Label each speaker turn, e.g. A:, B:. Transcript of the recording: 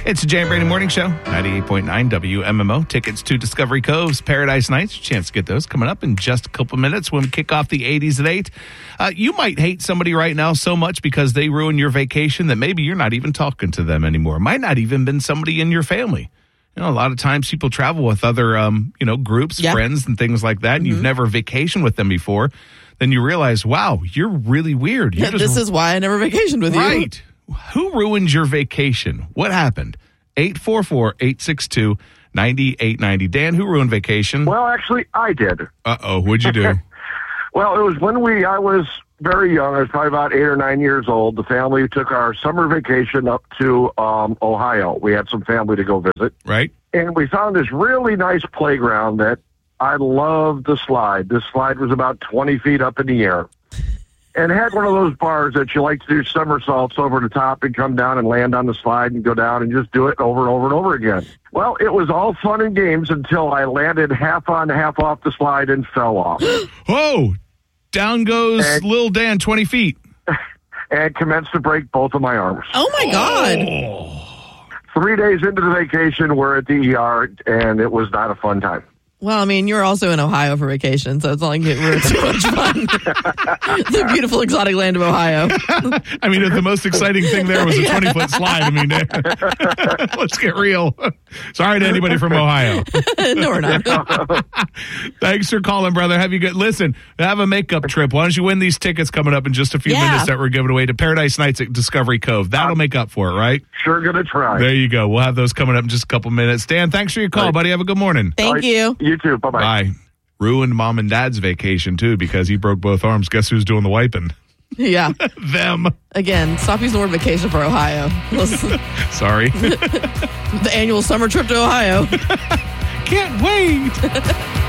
A: It's the Jay and Brady Morning Show, 98.9 WMMO. Tickets to Discovery Cove's Paradise Nights. Chance to get those coming up in just a couple minutes when we kick off the 80s at 8. You might hate somebody right now so much because they ruined your vacation that maybe you're not even talking to them anymore. Might not even been somebody in your family. You know, a lot of times people travel with other, groups, friends, and things like that, and you've never vacationed with them before. Then you realize, wow, you're really weird.
B: This is why I never vacationed with you.
A: Right. Who ruined your vacation? What happened? 844-862-9890. Dan, who ruined vacation?
C: Well, actually, I did.
A: Uh-oh. What'd you do?
C: Well, it was when I was very young. I was probably about 8 or 9 years old. The family took our summer vacation up to Ohio. We had some family to go visit.
A: Right.
C: And we found this really nice playground that I loved the slide. This slide was about 20 feet up in the air. And it had one of those bars that you like to do somersaults over the top and come down and land on the slide and go down and just do it over and over and over again. Well, it was all fun and games until I landed half on, half off the slide and fell off.
A: Whoa! Down goes little Dan 20 feet.
C: And commenced to break both of my arms.
B: Oh, my God.
C: 3 days into the vacation, we're at the ER, and it was not a fun time.
B: Well, I mean, you're also in Ohio for vacation, so it's not like it ruined too much fun. The beautiful exotic land of Ohio.
A: I mean, the most exciting thing there was a 20-foot slide. I mean, let's get real. Sorry to anybody from Ohio.
B: No, we're not.
A: Thanks for calling, brother. Have you good? Listen, have a makeup trip. Why don't you win these tickets coming up in just a few minutes that we're giving away to Paradise Nights at Discovery Cove? That'll make up for it, right?
C: Sure gonna try.
A: There you go. We'll have those coming up in just a couple minutes. Dan, thanks for your call, buddy. Have a good morning.
B: Thank you.
C: You too. Bye-bye.
A: Bye. Ruined mom and dad's vacation, too, because he broke both arms. Guess who's doing the wiping?
B: Yeah.
A: Them.
B: Again, stop using the word vacation for Ohio.
A: Sorry.
B: The annual summer trip to Ohio.
A: Can't wait.